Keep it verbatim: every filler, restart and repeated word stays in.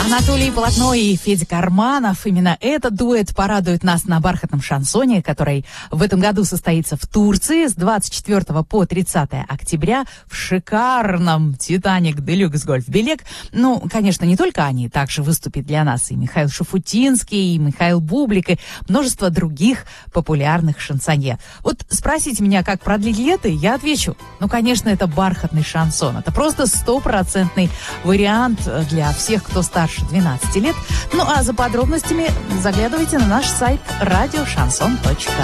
Анатолий Полотно и Федя Карманов. Именно этот дуэт порадует нас на бархатном шансоне, который в этом году состоится в Турции с двадцать четвёртого по тридцатое октября в шикарном «Титаник Делюкс Гольф Белек». Ну, конечно, не только они. Также выступит для нас и Михаил Шуфутинский, и Михаил Бублик, и множество других популярных шансонье. Вот спросите меня, как продлить лето, я отвечу. Ну, конечно, это бархатный шансон. Это просто стопроцентный вариант для всех, кто старше двенадцати лет. Ну, а за подробностями заглядывайте на наш сайт радио шансон точка ру.